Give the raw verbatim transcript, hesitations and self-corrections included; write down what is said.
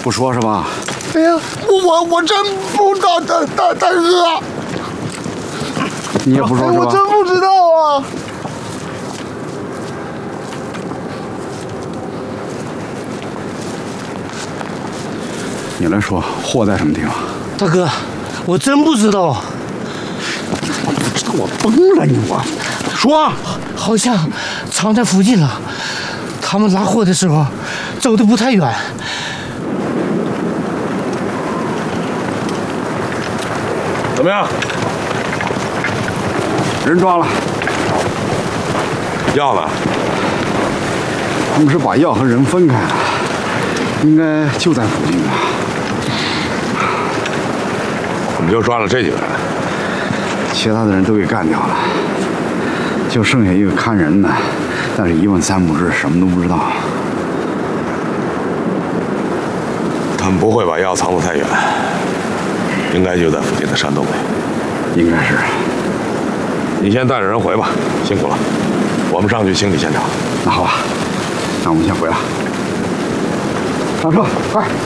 不说是吧？ 哎呀，我我我真不知道，大大大哥， 你也不说是吧？ 我真不知道啊。 你来说，货在什么地方？ 大哥，我真不知道。 我不知道，我崩了你我。说， 好像藏在附近了。他们拉货的时候走的不太远。 怎么样？ 人抓了。 药呢？ 他们是把药和人分开了，应该就在附近吧。 我们就抓了这几个人， 其他的人都给干掉了，就剩下一个看人的，但是一问三不知，什么都不知道。 他们不会把药藏得太远，应该就在附近的山洞里。 应该是。 你先带着人回吧，辛苦了。我们上去清理现场。 那好吧，那我们先回了。上车，快！